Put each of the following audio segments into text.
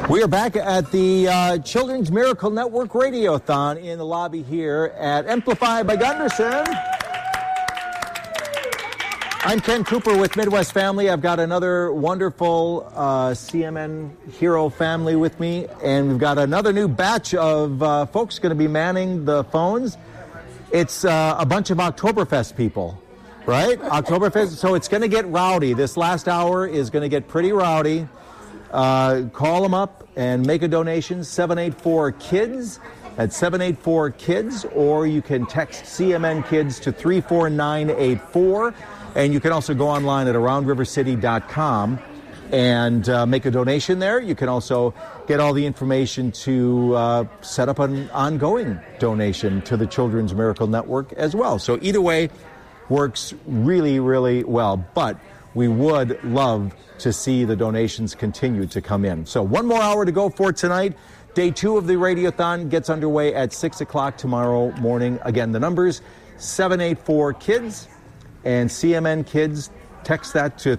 We are back at the Children's Miracle Network Radiothon in the lobby here at Amplify by Gunderson. I'm Ken Cooper with Midwest Family. I've got another wonderful CMN hero family with me, and we've got another new batch of folks going to be manning the phones. It's a bunch of Oktoberfest people, right? Oktoberfest, so it's going to get rowdy. This last hour is going to get pretty rowdy. Call them up and make a donation, 784-KIDS. That's 784-KIDS, or you can text CMN Kids to 34984. And you can also go online at aroundrivercity.com and make a donation there. You can also get all the information to set up an ongoing donation to the Children's Miracle Network as well. So either way works really, really well. But we would love to see the donations continue to come in. So one more hour to go for tonight. Day 2 of the Radiothon gets underway at 6 o'clock tomorrow morning. Again, the numbers, 784-KIDS. And CMN Kids, text that to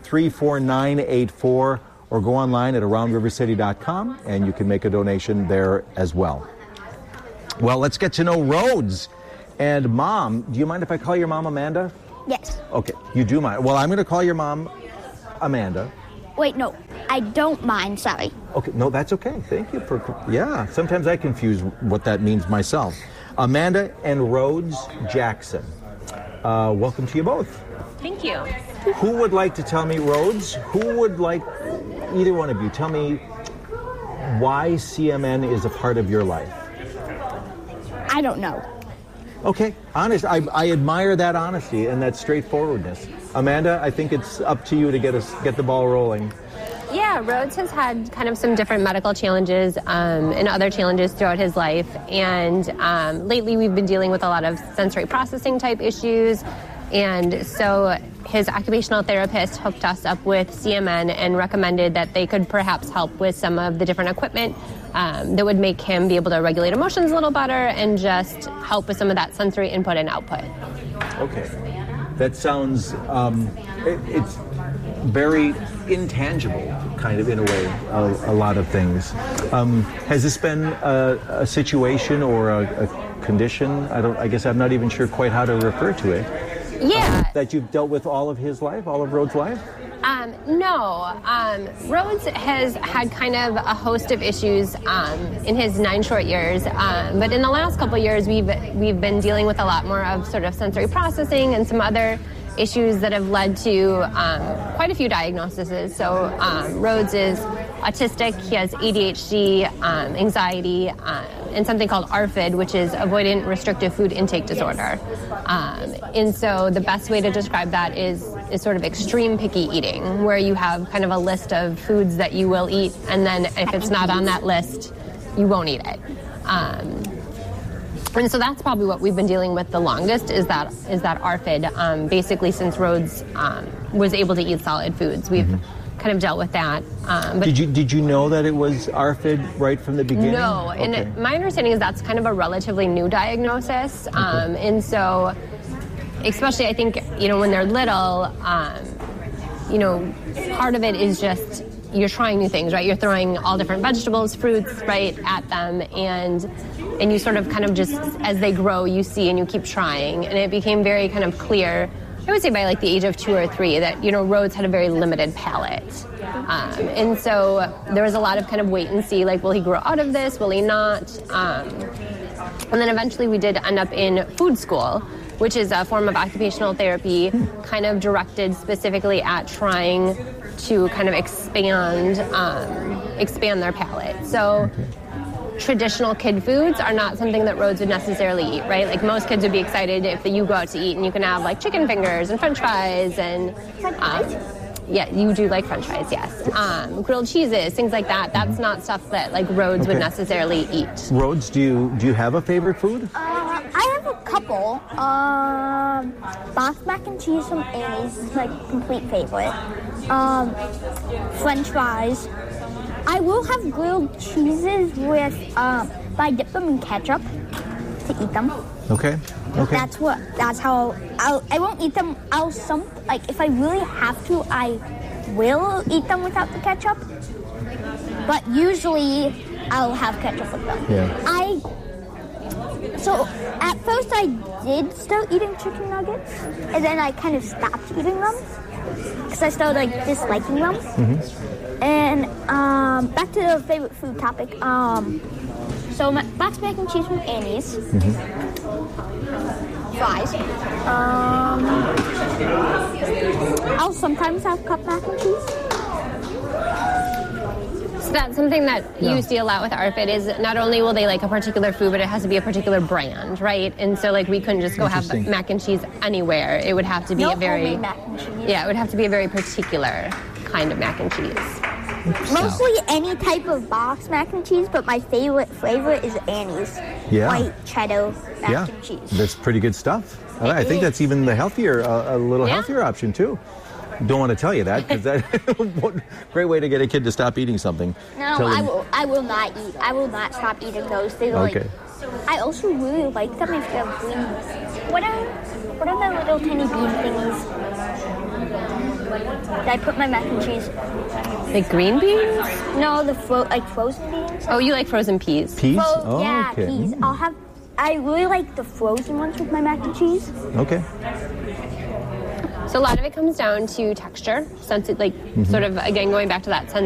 34984 or go online at aroundrivercity.com and you can make a donation there as well. Well, let's get to know Rhodes. And Mom, do you mind if I call your mom Amanda? Yes. Okay, you do mind. Well, I'm going to call your mom Amanda. Wait, no, I don't mind, sorry. Okay, no, that's okay. Thank you for, yeah, sometimes I confuse what that means myself. Amanda and Rhodes Jackson. Welcome to you both. Thank you. Who would like to tell me, Rhodes, who would like, either one of you, tell me why CMN is a part of your life? I don't know. Okay, honest. I admire that honesty and that straightforwardness. Amanda, I think it's up to you to get the ball rolling. Yeah, Rhodes has had kind of some different medical challenges and other challenges throughout his life. And lately we've been dealing with a lot of sensory processing type issues. And so his occupational therapist hooked us up with CMN and recommended that they could perhaps help with some of the different equipment that would make him be able to regulate emotions a little better and just help with some of that sensory input and output. Okay. That sounds, it's very intangible, kind of, in a way, a lot of things. Has this been a situation or a condition? I guess I'm not even sure quite how to refer to it. Yeah. That you've dealt with all of his life, all of Rhodes' life? No. Rhodes has had kind of a host of issues in his 9 short years. But in the last couple of years, we've been dealing with a lot more of sort of sensory processing and some other issues that have led to quite a few diagnoses. So Rhodes is autistic, he has ADHD, anxiety, and something called ARFID, which is avoidant restrictive food intake disorder. And so the best way to describe that is sort of extreme picky eating, where you have kind of a list of foods that you will eat, and then if it's not on that list, you won't eat it. And so that's probably what we've been dealing with the longest is that ARFID. Basically, since Rhodes was able to eat solid foods, we've kind of dealt with that. But did you know that it was ARFID right from the beginning? No, okay. And my understanding is that's kind of a relatively new diagnosis. And so, especially I think, when they're little, part of it is just you're trying new things, right? You're throwing all different vegetables, fruits, right, at them, and you sort of kind of just, as they grow, you see and you keep trying. And it became very kind of clear, I would say by like the age of 2 or 3, that, Rhodes had a very limited palate. And so there was a lot of kind of wait and see, like, will he grow out of this? Will he not? And then eventually we did end up in food school, which is a form of occupational therapy kind of directed specifically at trying to kind of expand their palate. So traditional kid foods are not something that Rhodes would necessarily eat, right? Like most kids would be excited if you go out to eat and you can have like chicken fingers and French fries and yeah, you do like French fries, yes. Grilled cheeses, things like that. That's not stuff that like Rhodes would necessarily eat. Rhodes, do you have a favorite food? I have a couple. Bath mac and cheese from Amy's is my complete favorite. French fries. I will have grilled cheeses with, but I dip them in ketchup to eat them. Okay. That's how I won't eat them. If I really have to, I will eat them without the ketchup, but usually I'll have ketchup with them. Yeah. So at first I did start eating chicken nuggets, and then I kind of stopped eating them because I started disliking them. Mm-hmm. And back to the favorite food topic. So box mac and cheese from Annie's. Mm-hmm. Fries. I'll sometimes have cup mac and cheese. So that's something that you see a lot with Arfit is not only will they like a particular food, but it has to be a particular brand, right? And so we couldn't just go have mac and cheese anywhere. It would have to be a very mac and cheese. Yeah, it would have to be a very particular kind of mac and cheese. Mostly any type of box mac and cheese, but my favorite flavor is Annie's white cheddar mac and cheese. That's pretty good stuff. I think that's even the healthier, a little healthier option too. Don't want to tell you that because that great way to get a kid to stop eating something. No, I will not eat. I will not stop eating those. They're I also really like them if they're green. What are the little tiny bean thingies that I put my mac and cheese? Like green beans? No, the frozen beans. Oh, you like frozen peas? Peas? Peas. I really like the frozen ones with my mac and cheese. Okay. So a lot of it comes down to texture, sort of, again, going back to that